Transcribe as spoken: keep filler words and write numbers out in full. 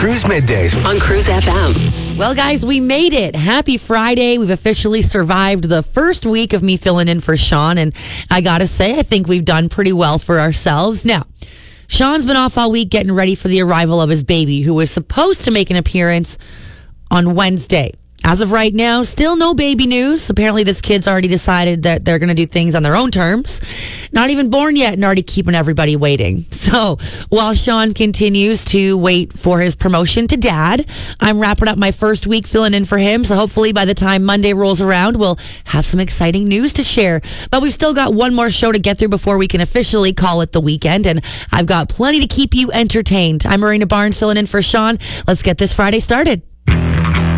Cruise Middays on Cruise F M. Well, guys, we made it. Happy Friday. We've officially survived the first week of me filling in for Sean. And I got to say, I think we've done pretty well for ourselves. Now, Sean's been off all week getting ready for the arrival of his baby, who was supposed to make an appearance on Wednesday. As of right now, still no baby news. Apparently, this kid's already decided that they're going to do things on their own terms. Not even born yet and already keeping everybody waiting. So while Sean continues to wait for his promotion to dad, I'm wrapping up my first week filling in for him. So hopefully by the time Monday rolls around, we'll have some exciting news to share. But we've still got one more show to get through before we can officially call it the weekend. And I've got plenty to keep you entertained. I'm Marina Barnes filling in for Sean. Let's get this Friday started.